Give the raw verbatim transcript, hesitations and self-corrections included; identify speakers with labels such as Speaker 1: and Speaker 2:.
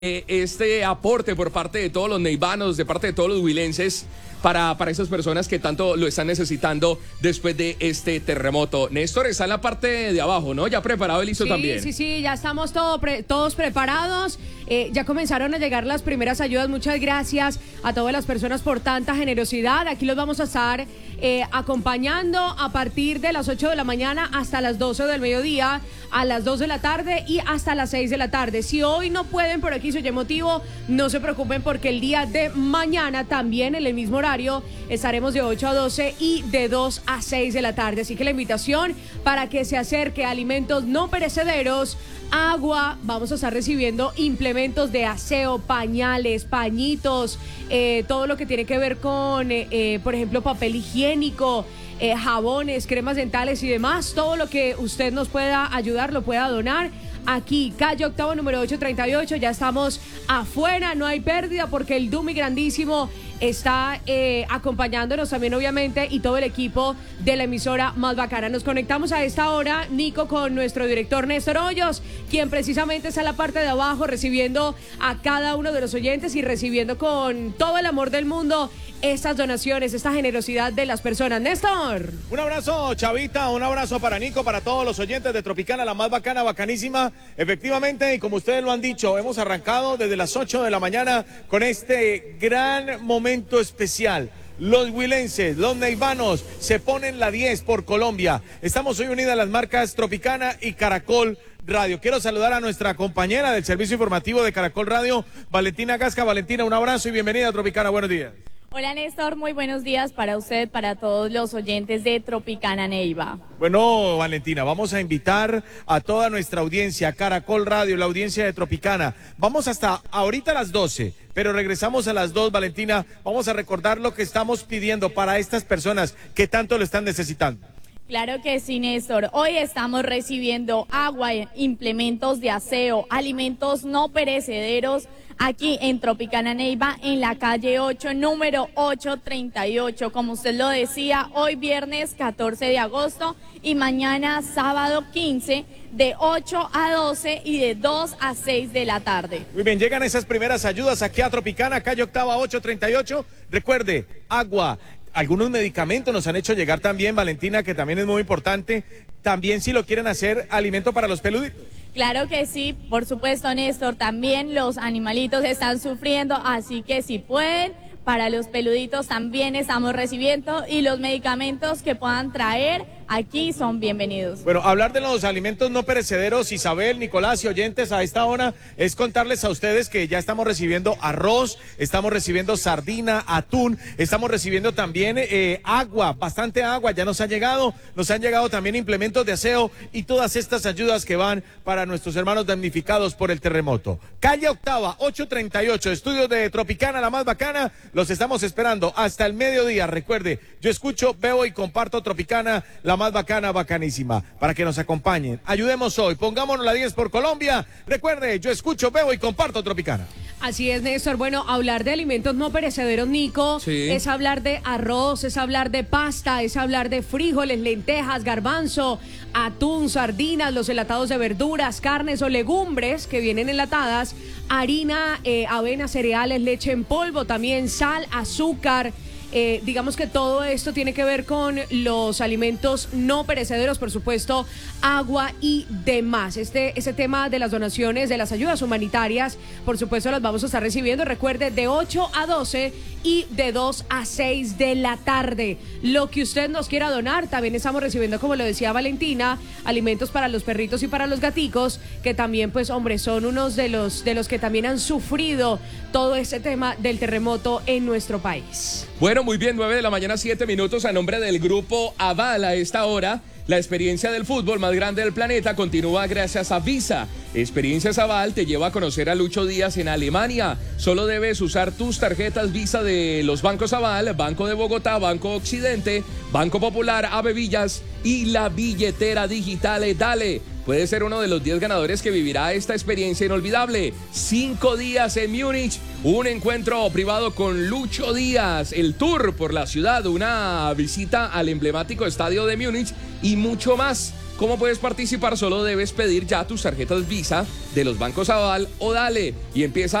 Speaker 1: eh, este aporte por parte de todos los neivanos, de parte de todos los huilenses, para, para esas personas que tanto lo están necesitando después de este terremoto. Néstor está en la parte de abajo, ¿no? Ya preparado y listo
Speaker 2: sí,
Speaker 1: también.
Speaker 2: Sí, sí, sí, ya estamos todo pre todos preparados. Eh, ya comenzaron a llegar las primeras ayudas. Muchas gracias a todas las personas por tanta generosidad. Aquí los vamos a estar eh, acompañando a partir de las ocho de la mañana hasta las doce del mediodía, a las dos de la tarde y hasta las seis de la tarde. Si hoy no pueden por aquí, si oye motivo, no se preocupen porque el día de mañana también en el mismo horario estaremos de ocho a doce y de dos a seis de la tarde. Así que la invitación para que se acerque a alimentos no perecederos, agua, vamos a estar recibiendo implementos de aseo, pañales, pañitos, eh, todo lo que tiene que ver con, eh, eh, por ejemplo, papel higiénico, eh, jabones, cremas dentales y demás. Todo lo que usted nos pueda ayudar, lo pueda donar. Aquí, calle Octavo, número ocho treinta y ocho, ya estamos afuera, no hay pérdida porque el Dumi grandísimo está eh, acompañándonos también, obviamente, y todo el equipo de la emisora más bacana. Nos conectamos a esta hora, Nico, con nuestro director Néstor Hoyos, quien precisamente está en la parte de abajo recibiendo a cada uno de los oyentes y recibiendo con todo el amor del mundo estas donaciones, esta generosidad de las personas. Néstor.
Speaker 3: Un abrazo, Chavita, un abrazo para Nico, para todos los oyentes de Tropicana, la más bacana, bacanísima. Efectivamente, y como ustedes lo han dicho, hemos arrancado desde las ocho de la mañana con este gran momento especial. Los huilenses, los neivanos, se ponen la diez por Colombia. Estamos hoy unidas las marcas Tropicana y Caracol Radio. Quiero saludar a nuestra compañera del servicio informativo de Caracol Radio, Valentina Gasca. Valentina, un abrazo y bienvenida a Tropicana. Buenos días.
Speaker 4: Hola Néstor, muy buenos días para usted, para todos los oyentes de Tropicana Neiva.
Speaker 3: Bueno, Valentina, vamos a invitar a toda nuestra audiencia, Caracol Radio, la audiencia de Tropicana. Vamos hasta ahorita a las doce, pero regresamos a las dos, Valentina. Vamos a recordar lo que estamos pidiendo para estas personas que tanto lo están necesitando.
Speaker 4: Claro que sí, Néstor. Hoy estamos recibiendo agua, implementos de aseo, alimentos no perecederos, aquí en Tropicana Neiva, en la calle ocho, número ocho treinta y ocho. Como usted lo decía, hoy viernes catorce de agosto y mañana sábado quince, de ocho a doce y de dos a seis de la tarde.
Speaker 3: Muy bien, llegan esas primeras ayudas aquí a Tropicana, calle Octava ocho treinta y ocho. Recuerde, agua. Algunos medicamentos nos han hecho llegar también, Valentina, que también es muy importante. También, si lo quieren hacer, alimento para los peluditos.
Speaker 4: Claro que sí, por supuesto, Néstor. También los animalitos están sufriendo, así que si pueden, para los peluditos también estamos recibiendo y los medicamentos que puedan traer aquí son bienvenidos.
Speaker 3: Bueno, hablar de los alimentos no perecederos, Isabel, Nicolás y oyentes a esta hora, es contarles a ustedes que ya estamos recibiendo arroz, estamos recibiendo sardina, atún, estamos recibiendo también eh, agua, bastante agua, ya nos ha llegado, nos han llegado también implementos de aseo y todas estas ayudas que van para nuestros hermanos damnificados por el terremoto. Calle Octava, ocho treinta y ocho, estudios de Tropicana, la más bacana, los estamos esperando hasta el mediodía. Recuerde, yo escucho, veo y comparto Tropicana, la más bacana, bacanísima, para que nos acompañen. Ayudemos hoy, pongámonos la diez por Colombia. Recuerde, yo escucho, veo y comparto Tropicana.
Speaker 2: Así es, Néstor. Bueno, hablar de alimentos no perecederos, Nico, sí, es hablar de arroz, es hablar de pasta, es hablar de frijoles, lentejas, garbanzo, atún, sardinas, los enlatados de verduras, carnes o legumbres que vienen enlatadas, harina, eh, avena, cereales, leche en polvo, también sal, azúcar. Eh, digamos que todo esto tiene que ver con los alimentos no perecederos, por supuesto, agua y demás. Este, este tema de las donaciones, de las ayudas humanitarias, por supuesto, las vamos a estar recibiendo. Recuerde, de ocho a doce y de dos a seis de la tarde. Lo que usted nos quiera donar, también estamos recibiendo, como lo decía Valentina, alimentos para los perritos y para los gaticos, que también, pues, hombre, son unos de los, de los que también han sufrido todo este tema del terremoto en nuestro país.
Speaker 1: Bueno, muy bien, nueve de la mañana, siete minutos, a nombre del grupo Aval a esta hora. La experiencia del fútbol más grande del planeta continúa gracias a Visa. Experiencias Aval te lleva a conocer a Lucho Díaz en Alemania. Solo debes usar tus tarjetas Visa de los bancos Aval, Banco de Bogotá, Banco Occidente, Banco Popular, Ave Villas y la billetera digital Dale. Puedes ser uno de los diez ganadores que vivirá esta experiencia inolvidable. Cinco días en Múnich, un encuentro privado con Lucho Díaz, el tour por la ciudad, una visita al emblemático estadio de Múnich y mucho más. ¿Cómo puedes participar? Solo debes pedir ya tus tarjetas Visa de los bancos Aval o Dale y empieza